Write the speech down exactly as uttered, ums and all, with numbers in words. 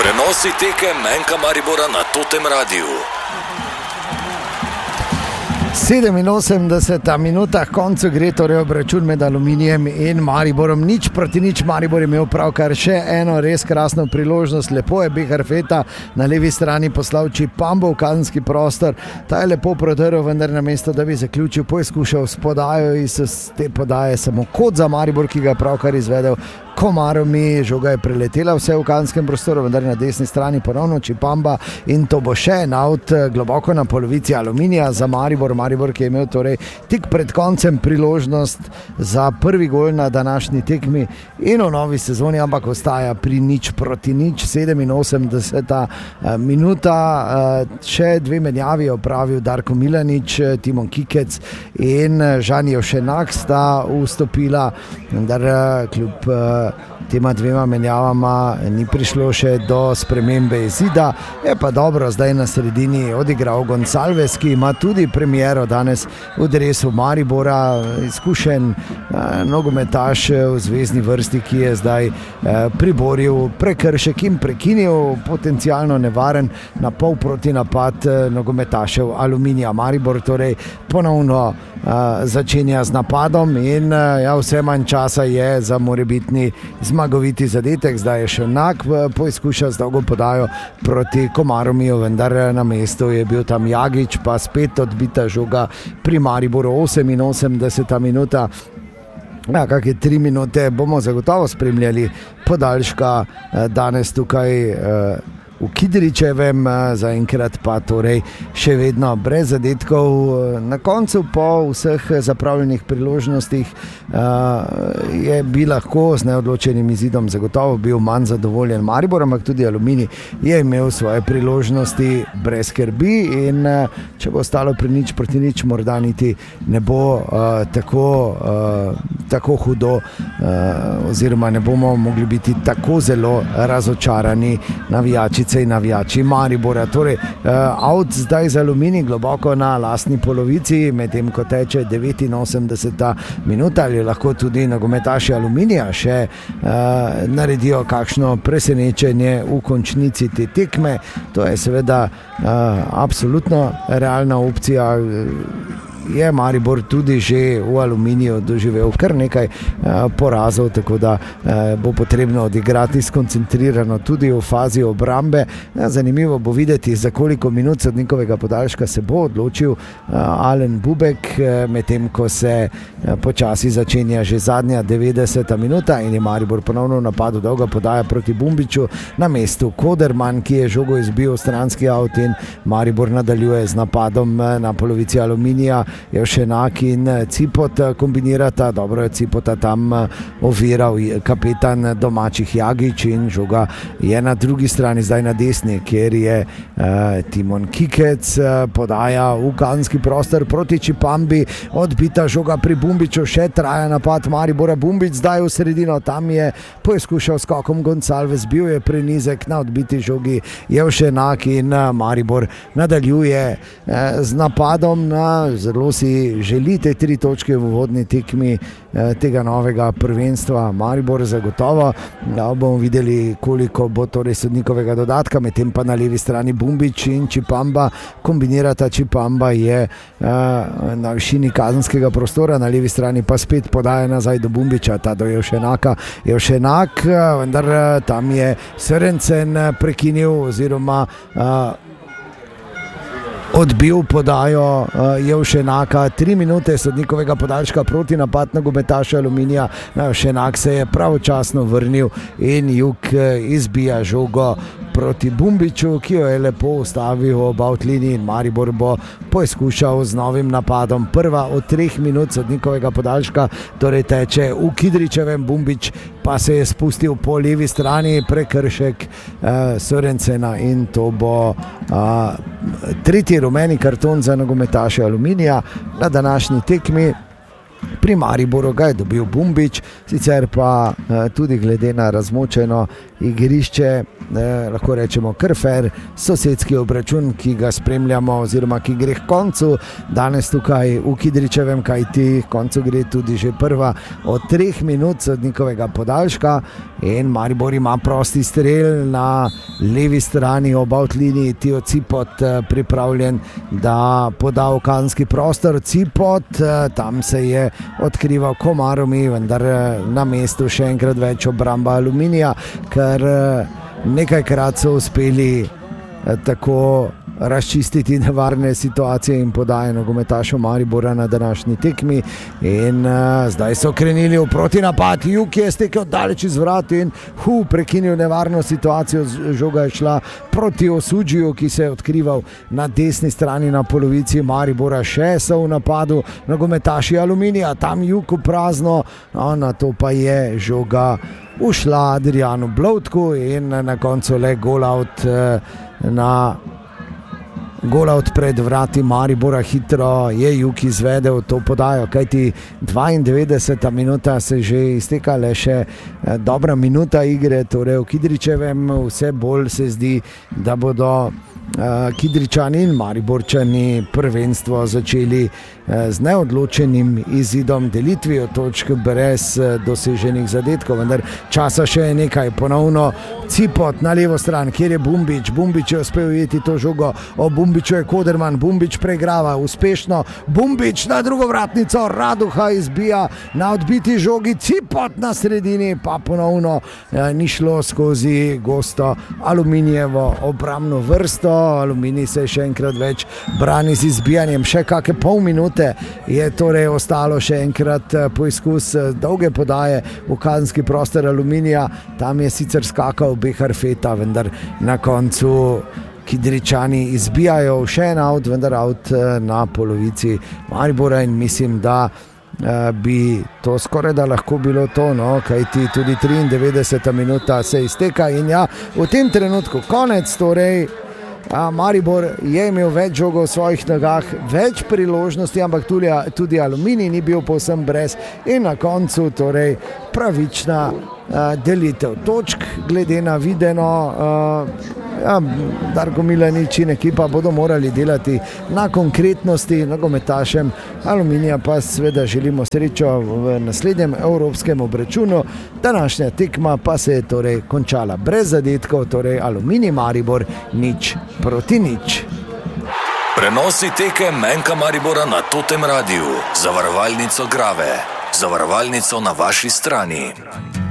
Prenosi tekem Menka Maribora na Totem Radiu. sedeminosemdeseta minuta, koncu gre torej obračun med Aluminijem in Mariborom. Nič proti nič, Maribor je imel pravkar še eno res krasno priložnost. Lepo je Behar Feta na levi strani poslal Čipambo v kazenski prostor. Ta je lepo prodrl, vendar na mesto, da bi zaključil, poizkušal s podajo iz te podaje samo kot za Maribor, ki ga je pravkar izvedel Komaromi. Žoga je preletela vse v kazenskem prostoru, vendar na desni strani ponovno Čipamba in to bo še en out globoko na polovici Aluminija za Maribor. Maribor, ki je imel torej tik pred koncem priložnost za prvi gol na današnji tekmi in v novi sezoni, ampak ostaja pri nič proti nič. sedeminosemdeseta minuta, še dve menjavi je opravil Darko Milanič, Timon Kikec in Žan Jevšenak sta vstopila, vendar kljub tema dvema menjavama ni prišlo še do spremembe izida. Je pa dobro zdaj na sredini odigral Gonsalves, ki ima tudi premiero danes v dresu Maribora, izkušen eh, nogometaš v zvezni vrsti, ki je zdaj eh, priboril prekršek in prekinil potencialno nevaren na pol proti napad eh, nogometašev Aluminija. Maribor torej ponovno eh, začenja z napadom in eh, ja, vse manj časa je za morebitni zmagoviti zadetek. Zdaj je še enak poizkušal z dolgo podajo proti Komaromiju, vendar na mestu je bil tam Jagič, pa spet odbita žoga pri Mariboru. oseminosemdeseta minuta, ja, kakšne tri minute bomo zagotovo spremljali podaljška danes tukaj v Kidričevem, zaenkrat pa torej še vedno brez zadetkov. Na koncu po vseh zapravljenih priložnostih je bi lahko z neodločenim izidom zagotovo bil manj zadovoljen Maribor, ampak tudi Aluminij je imel svoje priložnosti brez skrbi in če bo ostalo pri nič proti nič, morda niti ne bo uh, tako, uh, tako hudo uh, oziroma ne bomo mogli biti tako zelo razočarani navijačice in navijači Maribora. Torej, uh, out zdaj za Aluminij globoko na lastni polovici, medtem ko teče devetinosemdeseta minuta, ali lahko tudi nogometaši Aluminija še uh, naredijo kakšno presenečenje v končnici te tekme. To je seveda uh, absolutno realna opcija. Je Maribor tudi že v Aluminiju doživel kar nekaj uh, porazov, tako da uh, bo potrebno odigrati skoncentrirano tudi v fazi obrambe. Ja, zanimivo bo videti, za koliko minut sodnikovega podaljška se bo odločil uh, Alen Bubek, uh, medtem ko se uh, počasi začenja že zadnja devetdeseta minuta in je Maribor ponovno v napadu, dolga podaja proti Bumbiču, na mestu Koderman, ki je žogo izbil stranski out in Maribor nadaljuje z napadom uh, na polovici Aluminija. Jevšenak in Cipot kombinirata, dobro je Cipota tam oviral kapetan domačih Jagič in žoga je na drugi strani, zdaj na desni, kjer je uh, Timon Kikec, uh, podaja v kazenski prostor proti Čipambi, odbita žoga pri Bumbiču, še traja napad Maribora. Bumbič zdaj v sredino, tam je poizkušal skokom Gonsalves, bil je prenizek na odbiti žogi Jevšenak in uh, Maribor nadaljuje uh, z napadom na zelo si želite tri točke v uvodni tekmi eh, tega novega prvenstva. Maribor zagotovo, da bomo videli, koliko bo torej sodnikovega dodatka, medtem pa na levi strani Bumbič in Čipamba kombinirata. Čipamba je eh, na višini kazenskega prostora, na levi strani pa spet podaja nazaj do Bumbiča, ta do Jevšenaka. Jevšenak, vendar tam je Sørensen prekinil oziroma eh, odbil podajo uh, Jevšenaka. Tri minute sodnikovega podaljška proti napad nogometaša Aluminija. Jevšenak se je pravočasno vrnil in Jug uh, izbija žogo proti Bumbiču, ki jo je lepo ustavil ob outlini in Maribor bo poizkušal z novim napadom. Prva od treh minut sodnikovega podaljška torej teče v Kidričevem. Bumbič pa se je spustil po levi strani, prekršek uh, Sørensena in to bo uh, tretji rumeni karton za nogometaše Aluminija na današnji tekmi. Pri Mariboru ga je dobil Bumbič, sicer pa uh, tudi glede na razmočeno igrišče eh, lahko rečemo kar fair sosedski obračun, ki ga spremljamo oziroma ki gre k koncu danes tukaj v Kidričevem, kajti koncu gre tudi že prva od treh minut sodnikovega podaljška in Maribor ima prosti strel na levi strani ob outliniji, Tijo Cipot pripravljen, da poda v kazenski prostor. Cipot, tam se je odkrival Komaromi, vendar na mestu še enkrat več obramba Aluminija, ker nekajkrat so uspeli tako razčistiti nevarne situacije in podaje nogometašov Maribora na današnji tekmi in uh, zdaj so krenili v protinapad. Juk je stekel daleč iz vrat in hu, prekinil nevarno situacijo. Žoga je šla proti Osudžiju, ki se je odkrival na desni strani na polovici Maribora. Še so v napadu nogometaši Aluminija, tam Juk v prazno, no, na to pa je žoga ušla Adrianu Blovtku in na koncu le gol out uh, na Gol out pred vrati Maribora. Hitro je Juk izvedel to podajo, kajti dvaindevetdeseta minuta se že izteka, le še dobra minuta igre, torej v Kidričevem. Vse bolj se zdi, da bodo uh, Kidričani in Mariborčani prvenstvo začeli uh, z neodločenim izidom, delitvijo točk brez uh, doseženih zadetkov, vendar časa še je nekaj. Ponovno Cipot na levo stran, kjer je Bumbič. Bumbič je uspel ujeti to žogo, o Bumbiču je Koderman, Bumbič preigrava uspešno, Bumbič na drugo vratnico, Raduha izbija na odbiti žogi, Cipot na sredini, pa ponovno eh, ni šlo skozi gosto Aluminijevo obrambno vrsto. Aluminij se še enkrat več brani z izbijanjem, še kakšne pol minute je torej ostalo, še enkrat poizkus dolge podaje v kazenski prostor Aluminija. Tam je sicer skakal Behar Feta, vendar na koncu Kidričani izbijajo še en out, vendar out na polovici Maribora in mislim, da bi to skoraj da lahko bilo to, no, kajti tudi triindevetdeseta minuta se izteka in ja, v tem trenutku konec, torej a, Maribor je imel več žogov v svojih nogah, več priložnosti, ampak tudi, tudi Aluminij ni bil povsem brez in na koncu torej pravična uh, delitev točk, glede na videno. Uh, ja, Darko Milanič in ekipa bodo morali delati na konkretnosti, nogometašem Aluminija pa seveda želimo srečo v naslednjem evropskem obračunu. Današnja tekma pa se je torej končala brez zadetkov, torej Aluminij Maribor nič proti nič. Prenosi tekem Menka Maribora na Totem Radiu, zavarovalnico Grave, zavarovalnico na vaši strani.